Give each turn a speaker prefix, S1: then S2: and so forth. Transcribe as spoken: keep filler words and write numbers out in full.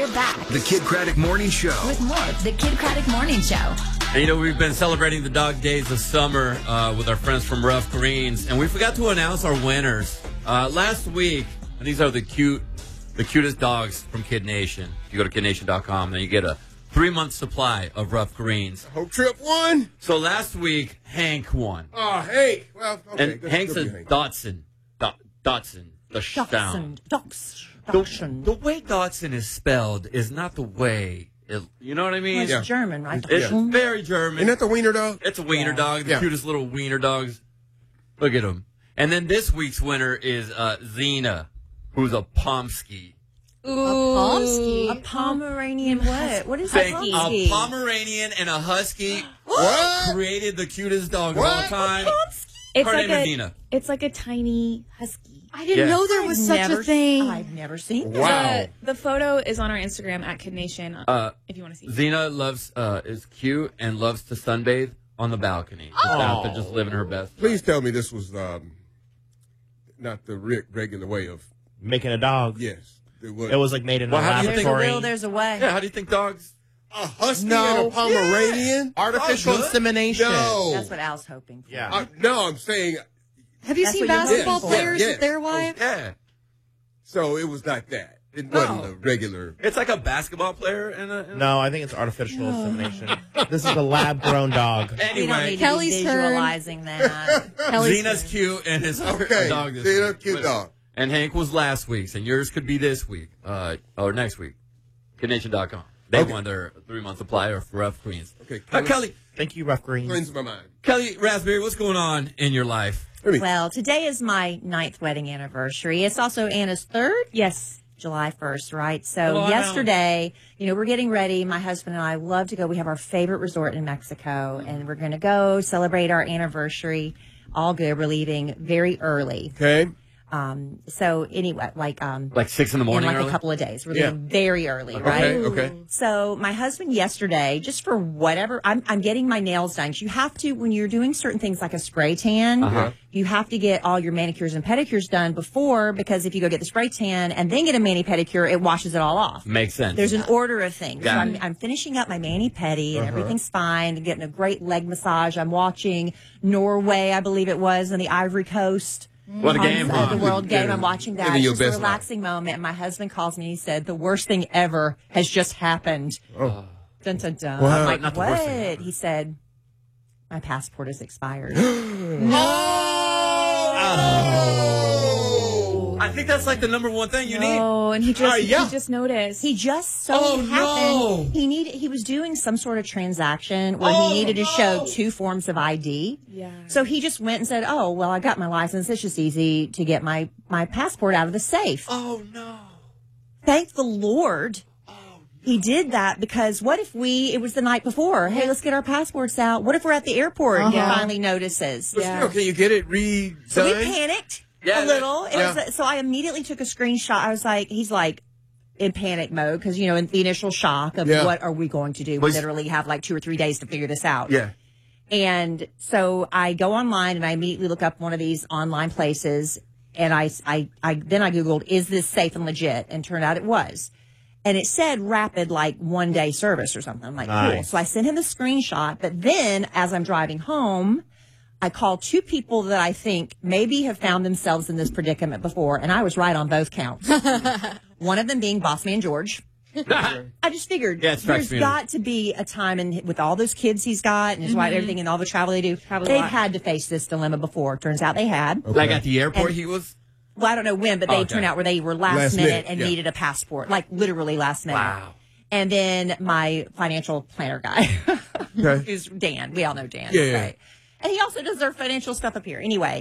S1: We're back
S2: The Kid Craddock Morning Show.
S1: with more of The Kid Craddock Morning Show.
S3: And, you know, we've been celebrating the dog days of summer uh, with our friends from Rough Greens, and we forgot to announce our winners. Uh, last week, and these are the cute, the cutest dogs from Kid Nation. If you go to kid nation dot com, then you get a three-month supply of Rough Greens.
S4: Hope Trip won.
S3: So last week, Hank won.
S4: Oh, Hank. Well, okay.
S3: And
S4: good-
S3: Hank's
S4: good
S3: a
S4: for Hank.
S3: Dotson. Do- Dotson. The sound.
S5: Docs.
S3: The, the way Dotson is spelled is not the way, it, you know what I mean?
S5: It's
S4: Yeah.
S5: German, right?
S3: It's very German.
S4: Isn't that the wiener dog?
S3: It's a wiener
S5: Yeah.
S3: dog, the
S4: Yeah.
S3: cutest little wiener dogs. Look at him. And then this week's winner is uh, Xena, who's a Pomsky.
S5: A
S6: Pomsky.
S5: Pomeranian what? What is a
S3: Thank you. A
S5: Pomsky?
S3: Pomeranian and a Husky
S4: What?
S3: created the cutest dog of
S4: What?
S3: all time.
S6: It's
S3: Her
S6: like
S3: name
S6: a,
S3: is Xena.
S6: It's like a tiny husky.
S1: I didn't
S3: Yeah.
S1: know there was
S5: I've
S1: such
S5: never-
S1: a thing.
S5: I've never seen that.
S4: Wow.
S6: The, the photo is on our Instagram at Kid Nation.
S3: Uh,
S6: if you want to see.
S3: Xena loves uh, is cute and loves to sunbathe on the balcony. Just out there, just living her best.
S4: Please tell me this was um, not the re- regular way of.
S7: Making a dog.
S4: Yes. It was,
S7: It was like made in
S3: Well,
S7: a
S3: how do you
S5: There's a
S7: laboratory.
S5: will, there's a way.
S3: Yeah, how do you think dogs?
S4: a husky
S7: No.
S4: and a Pomeranian.
S7: Artificial
S3: Oh, good.
S7: insemination.
S4: No.
S5: That's what Al's hoping for.
S7: Yeah.
S4: Uh, no, I'm saying.
S1: Have you
S5: That's
S1: seen
S5: what you're
S1: basketball
S5: looking for.
S1: players
S4: Yes.
S1: with their wives?
S3: Yeah.
S4: So it was not that. It wasn't
S3: No.
S4: a regular.
S3: It's like a basketball player and a. And
S7: No, I think it's artificial insemination. This is a lab-grown dog.
S3: a
S5: We don't
S3: anyway,
S5: need
S1: Kelly's
S5: to be
S1: turn.
S5: visualizing that.
S1: Kelly's
S3: Xena's
S1: turn.
S3: cute and his
S4: Okay.
S3: dog this
S4: Xena,
S3: week.
S4: cute
S3: But-
S4: dog.
S3: And Hank was last week's, and yours could be this week, uh, or next week. kid nation dot com. They
S4: Okay.
S3: won their three-month supply of Rough Greens.
S4: Okay.
S3: Uh, Kelly,
S7: Thank you, Rough Greens.
S4: Cleanse my mind.
S3: Kelly Raspberry, what's going on in your life?
S5: Well, today is my ninth wedding anniversary. It's also Anna's third.
S6: Yes.
S5: July first, right? So
S3: Wow.
S5: yesterday, you know, we're getting ready. My husband and I love to go. We have our favorite resort in Mexico, and we're going to go celebrate our anniversary. All good. We're leaving very early.
S4: Okay.
S5: Um, so anyway, like, um,
S3: Like six in the
S5: in
S3: morning
S5: like
S3: early?
S5: a couple of days. We're
S4: Yeah.
S5: leaving very early, right?
S4: Okay. Okay.
S5: So my husband yesterday, just for whatever, I'm, I'm getting my nails done. You have to, when you're doing certain things like a spray tan,
S3: Uh-huh.
S5: you have to get all your manicures and pedicures done before, because if you go get the spray tan and then get a mani pedicure, it washes it all off.
S3: Makes sense.
S5: There's an order of things.
S3: Got
S5: so I'm,
S3: it.
S5: I'm finishing up my mani pedi and
S4: Uh-huh.
S5: everything's fine. I'm getting a great leg massage. I'm watching Norway, I believe it was, on the Ivory Coast.
S3: What a
S5: on,
S3: game,
S5: uh,
S3: huh?
S5: the World Game.
S4: Yeah.
S5: I'm watching that.
S4: Living
S5: It's
S4: your
S5: just a
S4: best life.
S5: relaxing moment. And my husband calls me and he said, the worst thing ever has just happened.
S4: Oh.
S5: Dun, dun, dun.
S4: What?
S5: I'm like,
S3: Not the
S5: what?
S3: worst thing ever.
S5: He said, my passport is expired.
S3: Oh. I think that's like the number one thing you need.
S6: Oh, and he just
S4: Uh, yeah.
S6: he just noticed.
S5: He just so
S3: Oh,
S5: happened
S3: no.
S5: he needed he was doing some sort of transaction where
S3: Oh,
S5: he needed to
S3: no.
S5: show two forms of I D.
S6: Yeah.
S5: So he just went and said, "Oh, well, I got my license. It's just easy to get my my passport out of the safe."
S3: Oh, no.
S5: Thank the Lord. He did that, because what if we, it was the night before, hey, let's get our passports out. What if we're at the airport and he
S6: Uh-huh.
S5: finally notices?
S4: But
S6: Yeah.
S4: still, can you get it redone?
S5: So we panicked
S3: Yeah,
S5: a little. It
S4: yeah.
S5: was, so I immediately took a screenshot. I was like, he's like in panic mode, because, you know, in the initial shock of
S4: Yeah.
S5: what are we going to do? We
S3: Was-
S5: literally have like two or three days to figure this out.
S4: Yeah.
S5: And so I go online and I immediately look up one of these online places, and I, I, I then I Googled, is this safe and legit? And turned out it was. And it said rapid, like one day service or something. I'm like, cool.
S7: Nice.
S5: So I sent him the screenshot. But then as I'm driving home, I called two people that I think maybe have found themselves in this predicament before. And I was right on both counts. One of them being Boss Man George. I just figured
S3: Yeah, it strikes
S5: there's
S3: me.
S5: got to be a time in, with all those kids he's got and his wife, everything, and all the travel they do.
S6: Travel a
S5: They've
S6: lot.
S5: had to face this dilemma before. Turns out they had.
S3: Like at the airport,
S5: And-
S3: he was?
S5: Well, I don't know when, but they
S3: Okay.
S5: turned out where they were last,
S4: Last
S5: minute,
S4: minute,
S5: and
S4: yeah.
S5: needed a passport, like literally last minute.
S3: Wow.
S5: And then my financial planner guy,
S4: Okay.
S5: who's Dan. We all know Dan.
S4: Yeah, yeah.
S5: Right? And he also does our financial stuff up here. Anyway.